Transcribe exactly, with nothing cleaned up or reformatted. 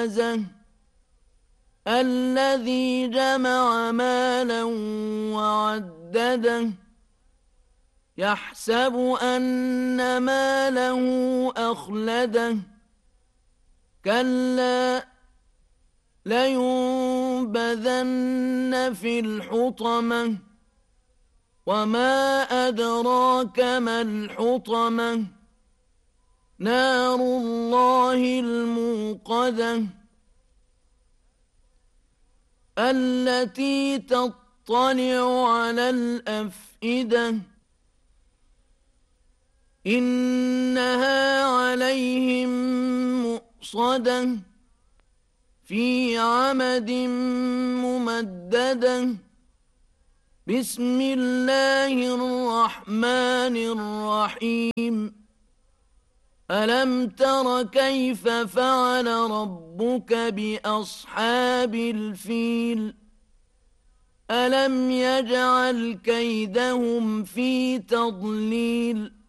الذي جمع مالا وعدده يحسب أن ماله أخلده كلا لينبذن في الحطمة وما أدراك ما الحطمة نار الله الموقدة التي تطلع على الأفئدة إنها عليهم مؤصدة في عمد ممددة بسم الله الرحمن الرحيم ألم تر كيف فعل ربك بأصحاب الفيل ألم يجعل كيدهم في تضليل